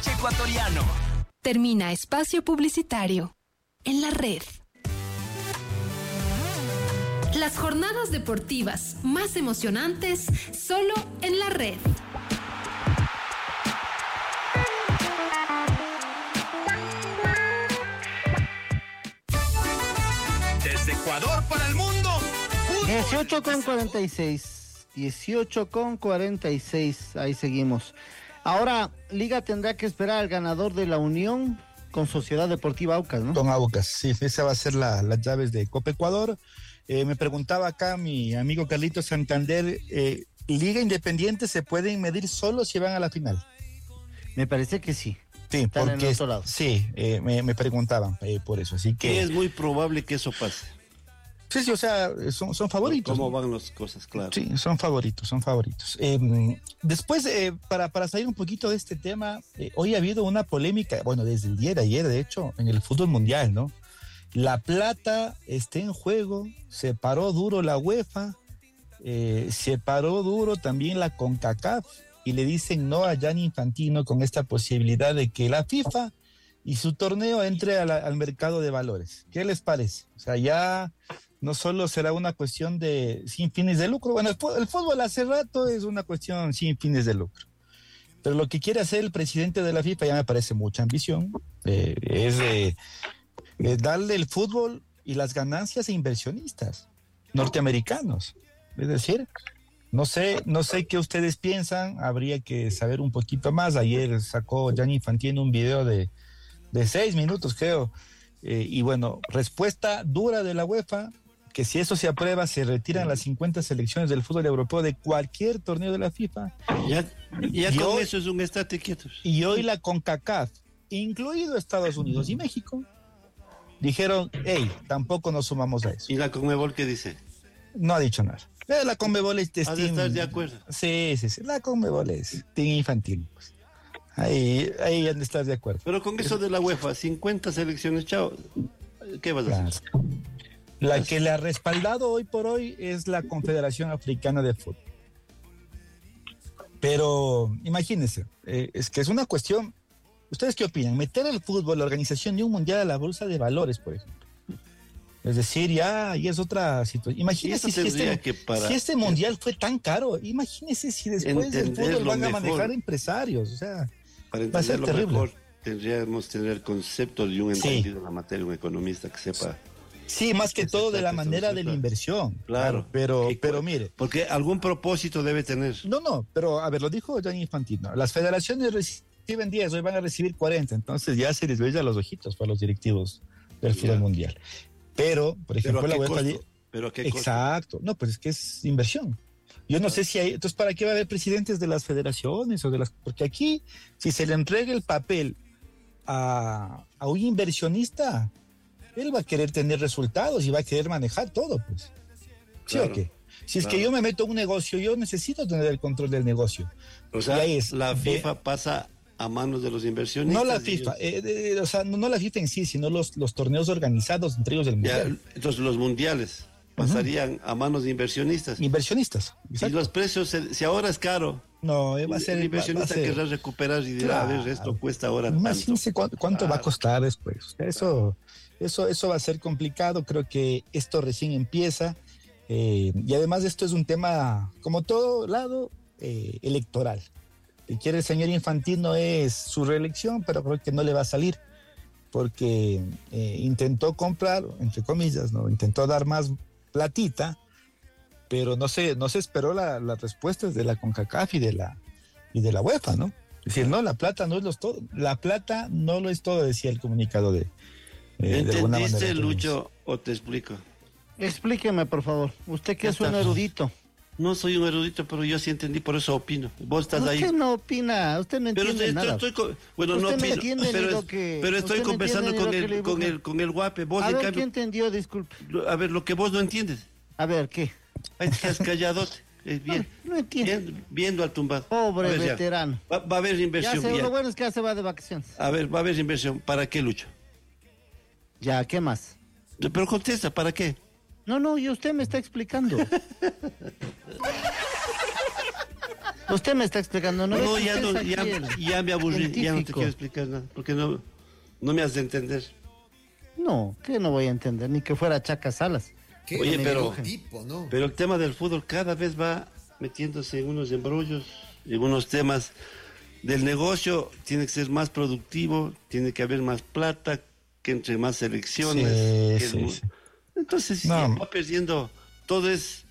enganche ecuatoriano. Termina espacio publicitario. En la red. Las jornadas deportivas más emocionantes solo en la red. Desde Ecuador para el mundo. 18:46. 18:46. Ahí seguimos. Ahora, Liga tendrá que esperar al ganador de la unión con Sociedad Deportiva Aucas, ¿no? Con Aucas, sí, esa va a ser las llaves de Copa Ecuador. Me preguntaba acá mi amigo Carlitos Santander, ¿Liga Independiente se pueden medir solo si van a la final? Me parece que sí. Sí, están porque en el otro lado. Sí, me preguntaban por eso, así que... Es muy probable que eso pase. Sí, o sea, son favoritos. ¿Cómo van las cosas? Claro. Sí, son favoritos. Después, para salir un poquito de este tema, hoy ha habido una polémica, bueno, desde el día de ayer, de hecho, en el fútbol mundial, ¿no? La plata está en juego, se paró duro la UEFA, se paró duro también la CONCACAF, y le dicen no a Gianni Infantino con esta posibilidad de que la FIFA y su torneo entre al mercado de valores. ¿Qué les parece? O sea, ya no solo será una cuestión de sin fines de lucro. Bueno, el fútbol hace rato es una cuestión sin fines de lucro. Pero lo que quiere hacer el presidente de la FIFA ya me parece mucha ambición. Es darle el fútbol y las ganancias a inversionistas norteamericanos. Es decir, no sé qué ustedes piensan. Habría que saber un poquito más. Ayer sacó Gianni Infantino un video de 6 minutos, creo. Y bueno, respuesta dura de la UEFA, que si eso se aprueba, se retiran las 50 selecciones del fútbol europeo de cualquier torneo de la FIFA. Ya con hoy, eso es un estate quietos. Y hoy la CONCACAF, incluido Estados Unidos y México, dijeron, hey, tampoco nos sumamos a eso. ¿Y la CONMEBOL qué dice? No ha dicho nada. La CONMEBOL es ¿Has de estar de acuerdo? Sí, la CONMEBOL es team infantil, pues. Ahí han de estar de acuerdo. Pero con eso de la UEFA, 50 selecciones, chao, ¿qué vas a hacer? La que le ha respaldado hoy por hoy es la Confederación Africana de Fútbol. Pero imagínense, es que es una cuestión. ¿Ustedes qué opinan? Meter el fútbol, la organización de un mundial a la bolsa de valores, por ejemplo. Es decir, ya es otra situación. Imagínense si este mundial fue tan caro. Imagínense si después del fútbol van a manejar empresarios. O sea, para va a ser terrible. Mejor, tendríamos que tener el concepto de un entendido en la materia, un economista que sepa. Sí, más que todo de la manera de la inversión. Claro. Pero mire. Porque algún propósito debe tener. No, pero a ver, lo dijo Gianni Infantino. Las federaciones reciben 10, hoy van a recibir 40. Entonces ya se les brillan los ojitos para los directivos del fútbol mundial. Pero, por ejemplo, la UEFA... ¿Pero qué exacto. No, pues es que es inversión. Yo no sé si hay... Entonces, ¿para qué va a haber presidentes de las federaciones o de las...? Porque aquí, si se le entrega el papel a un inversionista, él va a querer tener resultados y va a querer manejar todo, pues. ¿Sí o qué? Si es que yo me meto en un negocio, yo necesito tener el control del negocio. O sea, la FIFA pasa a manos de los inversionistas. No la FIFA, o sea, no la FIFA en sí, sino los torneos organizados entre ellos del mundial. Entonces los mundiales pasarían a manos de inversionistas. Inversionistas, exacto. Y los precios, si ahora es caro, no, va a ser el inversionista querrá recuperar y dirá, claro, a ver, esto cuesta ahora imagínense cuánto va a costar después. Eso va a ser complicado. Creo que esto recién empieza. Y además esto es un tema, como todo lado, electoral. Que quiere el señor Infantino es su reelección, pero creo que no le va a salir porque intentó comprar, entre comillas, no intentó dar más platita, pero no se esperó las respuestas de la CONCACAF y de la UEFA, ¿no? Es decir, no, la plata no es todo, la plata no lo es todo, decía el comunicado de alguna manera. ¿Entendiste, Lucho, o te explico? Explíqueme, por favor. Usted que es un erudito. No soy un erudito, pero yo sí entendí, por eso opino. Vos estás ahí. Usted no opina, usted no entiende nada. Bueno, no opino, pero estoy conversando con el guape. Vos, a ver, ¿qué entendió? Disculpe. A ver, lo que vos no entiendes. A ver, ¿qué? Ay, te has calladote. Bien, no entiendo. Viendo al tumbado. Pobre veterano. Va a haber inversión. Ya sé, lo bueno es que ya se va de vacaciones. A ver, va a haber inversión. ¿Para qué, Lucho? Ya, ¿qué más? Pero contesta, ¿para qué? No, y usted me está explicando. Usted me está explicando, ¿no? No, ya me aburrí, ya no te quiero explicar nada, porque no me has de entender. No, que no voy a entender, ni que fuera Chaca Salas. Oye, pero el tema del fútbol cada vez va metiéndose en unos embrollos, en unos temas del negocio. Tiene que ser más productivo, tiene que haber más plata, que entre más selecciones. Sí. Entonces va perdiendo, todo es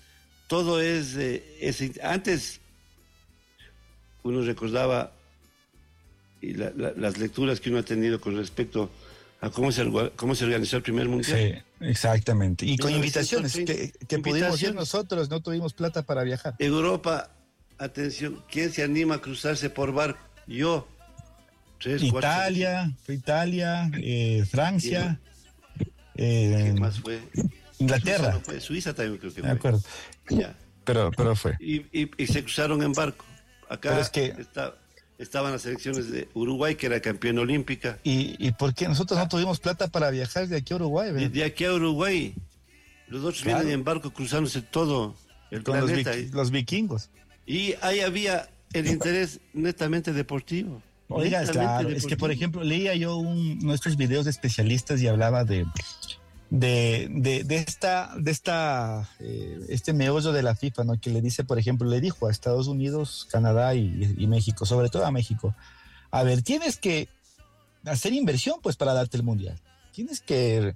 antes uno recordaba y las lecturas que uno ha tenido con respecto a cómo se organizó el primer mundial. Sí, exactamente. Y con invitaciones, que pudimos ir nosotros, no tuvimos plata para viajar. Europa, atención, ¿quién se anima a cruzarse por barco? Yo. Italia, Francia. ¿Qué más fue? Inglaterra. Suiza también creo que fue. De acuerdo. Ya. Pero fue. Y se cruzaron en barco. Acá es que estaban las selecciones de Uruguay, que era campeona olímpica. ¿Y por qué nosotros no tuvimos plata para viajar de aquí a Uruguay? De aquí a Uruguay. Los otros vienen en barco cruzándose todo el planeta. Los vikingos. Y ahí había el interés netamente deportivo. Oiga, claro, es que por ejemplo leía yo nuestros videos de especialistas y hablaba de este meollo de la FIFA, ¿no? Que le dijo a Estados Unidos, Canadá y México, sobre todo a México, a ver, tienes que hacer inversión pues para darte el mundial. Tienes que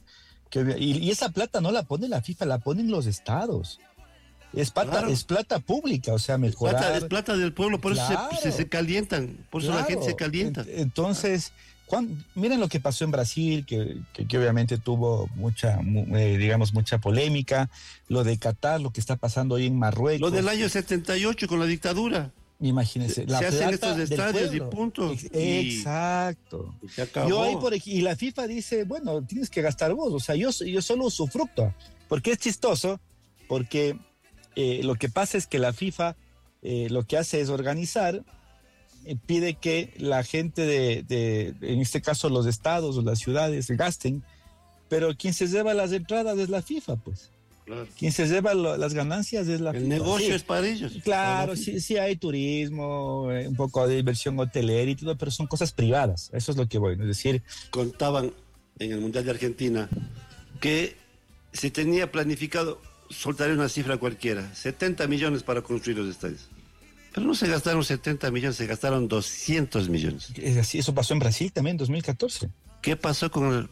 y esa plata no la pone la FIFA, la ponen los estados. Es plata pública, o sea, mejorar. Es plata del pueblo, por eso se calientan, por eso la gente se calienta. Entonces, miren lo que pasó en Brasil, que obviamente tuvo mucha polémica, lo de Qatar, lo que está pasando hoy en Marruecos. Lo del año 78 con la dictadura. Imagínense, se hacen estos estadios y punto. Exacto. Y se acabó. Y la FIFA dice, bueno, tienes que gastar vos, o sea, yo solo usufructo, porque es chistoso, porque lo que pasa es que la FIFA lo que hace es organizar, pide que la gente en este caso los estados o las ciudades gasten, pero quien se lleva las entradas es la FIFA, pues. Claro. Quien se lleva las ganancias es la FIFA. El negocio es para ellos. Claro, sí hay turismo, un poco de inversión hotelera y todo, pero son cosas privadas. Eso es lo que voy, ¿no? Es decir, contaban en el Mundial de Argentina que se tenía planificado, soltaré una cifra cualquiera, 70 millones para construir los estadios. Pero no se gastaron 70 millones, se gastaron 200 millones. Es así, eso pasó en Brasil también en 2014. ¿Qué pasó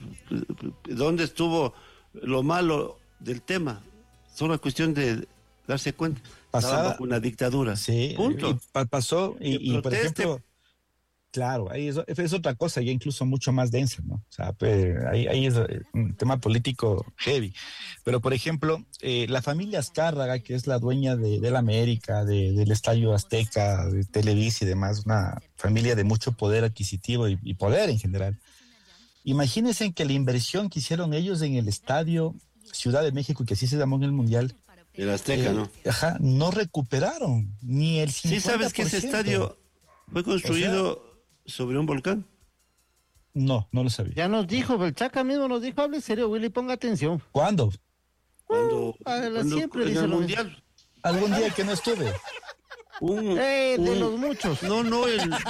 dónde estuvo lo malo del tema? Solo es cuestión de darse cuenta. Pasaba bajo una dictadura. Sí, punto. Pasó y por ejemplo, claro, ahí es otra cosa, ya incluso mucho más densa, ¿no? O sea, ahí es un tema político heavy. Pero, por ejemplo, la familia Azcárraga, que es la dueña del América, del Estadio Azteca, de Televisa y demás, una familia de mucho poder adquisitivo y poder en general. Imagínense que la inversión que hicieron ellos en el Estadio Ciudad de México, que así se llamó en el Mundial. El Azteca, ¿no? Ajá, no recuperaron ni el 50%. Sí, sabes que ese estadio fue construido sobre un volcán. No lo sabía. Ya nos dijo, el Chaca mismo nos dijo, hable serio, Willy, ponga atención. ¿Cuándo? Siempre dice el Mundial. Algún día que no estuve. De los muchos. No,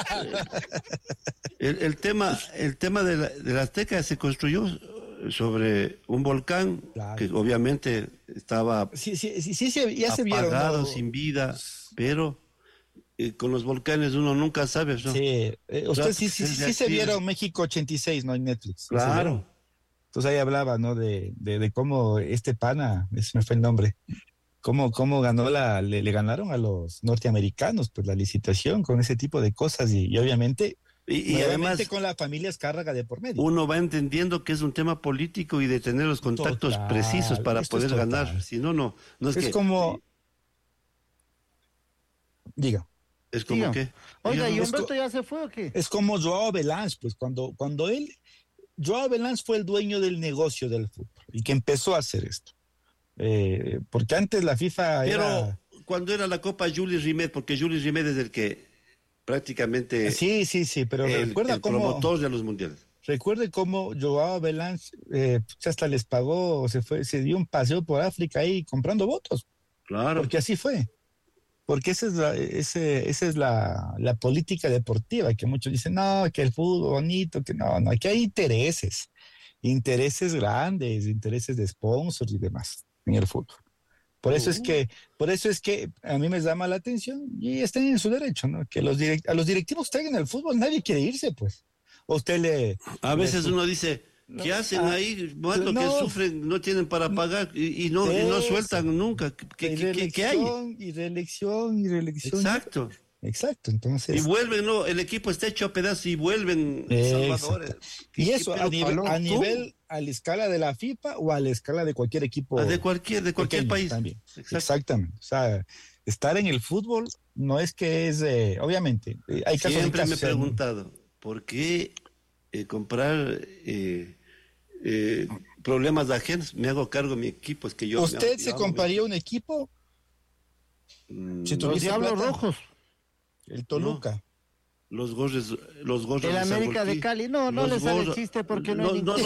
el tema de la Azteca se construyó sobre un volcán, claro, que obviamente estaba ya se vieron, apagado, ¿no? sin vida, pero con los volcanes uno nunca sabe, ¿no? Sí, usted sí se vieron México 86, ¿no? En Netflix. Claro. Entonces ahí hablaba, ¿no? De cómo este pana, ese me fue el nombre, cómo ganó le ganaron a los norteamericanos, pues la licitación con ese tipo de cosas y obviamente... Y además con la familia Azcárraga de por medio. Uno va entendiendo que es un tema político y de tener los contactos precisos para poder ganar. Si no es que... como... Diga. ¿Es como qué? Oiga, ¿y Humberto ya se fue o qué? Es como Joao Belanz, pues cuando Joao Belanz fue el dueño del negocio del fútbol y que empezó a hacer esto. Porque antes la FIFA Pero cuando era la Copa Jules Rimet, porque Jules Rimet es el que prácticamente sí, pero recuerda cómo promotor de los mundiales. Recuerde cómo Joao Belanz hasta les pagó, se dio un paseo por África ahí comprando votos. Claro. Porque así fue. porque esa es la política deportiva, que muchos dicen, no, que el fútbol bonito, que no, aquí hay intereses grandes, intereses de sponsors y demás en el fútbol. Por eso es que a mí me llama la atención y están en su derecho, ¿no? Que a los directivos traigan el fútbol, nadie quiere irse, pues. A veces uno dice, ¿qué hacen ahí? Bueno, que sufren, no tienen para pagar y no sueltan nunca. ¿Qué hay? Y reelección. Exacto. Exacto, entonces. Y vuelven, ¿no? El equipo está hecho a pedazos y vuelven salvadores. Y eso a la escala de la FIFA o a la escala de cualquier equipo. De cualquier país. También. Exactamente. O sea, estar en el fútbol no es que es, obviamente, hay casos. Siempre me he preguntado, ¿por qué comprar problemas ajenos? Me hago cargo de mi equipo. Es que yo. ¿Usted se compraría un equipo? Si los Diablos Rojos. El Toluca. Los gorros el América de Cali. No le sale el chiste porque no hay ninguno.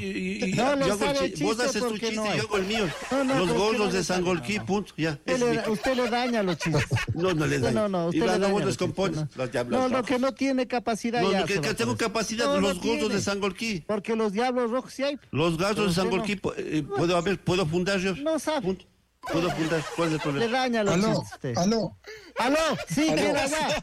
Vos haces tu chiste y yo hago el mío. Los gorros de Sangolquí, punto. Ya. Usted le daña los chistes. No les daña. No, usted le daña. Los compones. No, que no tiene capacidad ya. Que tengo capacidad. Los gorros de Sangolquí. Porque los Diablos Rojos sí hay. Los gorros de Sangolquí, ¿puedo fundar yo? No sabe. ¿Puedo apuntar? ¿Cuál es el problema? Le daña los chistes. ¿Aló? Sí, que era allá.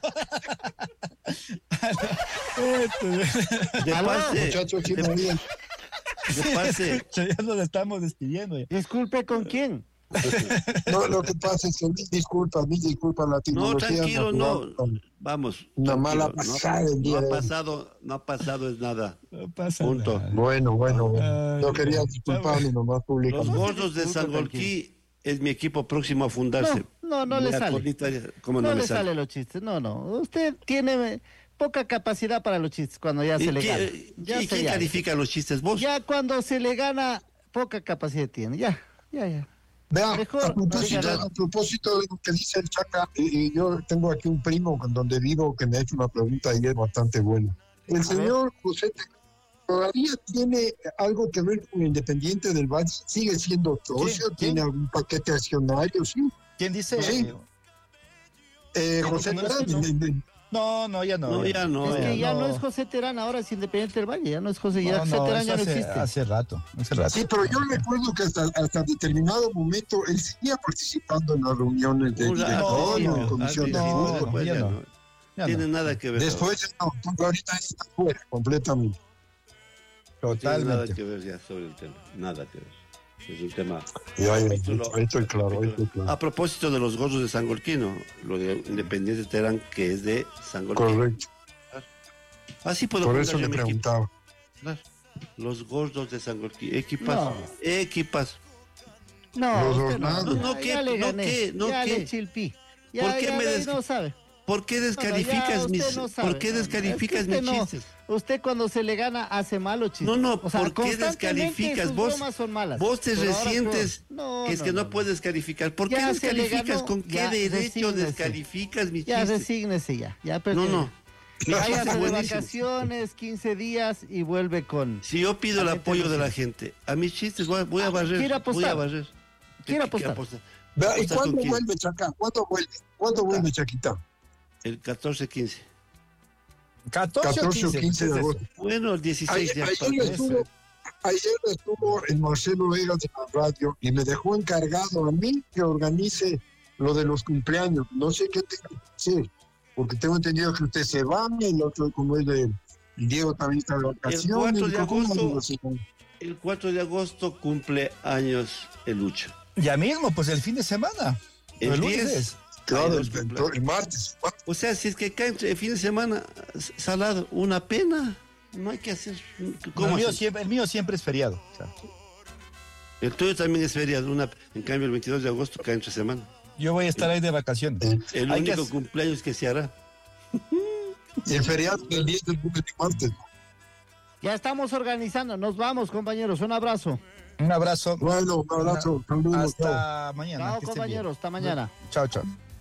Muchachos, de pase. Ya nos estamos despidiendo. Disculpe, ¿con quién? No, lo que pasa es que mil disculpas, la tecnología. No, tranquilo, natural, no. Vamos. Una mala pasada el día de hoy. No ha pasado es nada. No pasa punto. Nada. Bueno. Yo quería disculparme nomás públicamente. Los gordos de Sangolquí es mi equipo próximo a fundarse. No le sale. ¿Cómo no le sale los chistes. No. Usted tiene poca capacidad para los chistes cuando ya se le gana. ¿Y quién califica los chistes? ¿Vos? Ya cuando se le gana, poca capacidad tiene. Ya. Vea, Mejor, a propósito de lo que dice el Chaca, yo tengo aquí un primo donde vivo que me ha hecho una pregunta y es bastante buena. El señor José todavía tiene algo que ver con Independiente del Valle, sigue siendo socio, tiene algún paquete accionario, sí. ¿Quién dice? Sí. José Terán. No, ya no. No, ya no. Es que ya no es José Terán, ahora es Independiente del Valle, ya no es José, José Terán ya no existe. Hace rato. Sí, pero yo recuerdo que hasta determinado momento él seguía participando en las reuniones de directorio, en comisión de fútbol. No tiene nada que ver. Después no, ahorita está fuera completamente. Totalmente. Nada que ver ya sobre el tema, nada que ver. Es un tema. Estoy claro. A propósito de los gordos de Sangolquino, lo de Independiente Terán, que es de Sangolquino. Correcto. Así puedo. Por eso le preguntaba. Claro. Los gordos de Sangolquino, equipas. No, ya le gané. Ya le chilpí. ¿Por qué me no sabe? ¿Por qué descalificas mis chistes? Usted cuando se le gana hace malos chistes. No, ¿por qué descalificas? Vos te resientes que no puedes descalificar. ¿Por qué descalificas? ¿Con qué derecho descalificas mis chistes? Ya resígnese ya. No. Vaya de vacaciones, 15 días y vuelve con... Si yo pido el apoyo de la gente, a mis chistes voy a barrer. ¿Quiere apostar? ¿Quiere apostar? ¿Y cuándo vuelve Chaca? ¿Cuándo vuelve Chaquita? El 14-15. 14 o 15 de agosto. Bueno, el 16 de agosto. Ayer estuvo el Marcelo Vegas de la radio y me dejó encargado a mí que organice lo de los cumpleaños. No sé qué tengo que hacer, porque tengo entendido que usted se va, el otro, como es de Diego, también está de vacaciones. El 4 de agosto cumple años el Lucho. Ya mismo, pues el fin de semana. El 10. Claro, el martes. O sea, si es que cae el fin de semana salado, una pena. No hay que hacer. El mío siempre es feriado. O sea. El tuyo también es feriado. En cambio, el 22 de agosto cae entre semana. Yo voy a estar ahí de vacaciones. El único cumpleaños que se hará. Y el feriado el 10 del martes. Ya estamos organizando. Nos vamos, compañeros. Un abrazo. Un abrazo. Bueno, un abrazo. Hasta mañana. Chao, compañeros. Hasta mañana. Chao.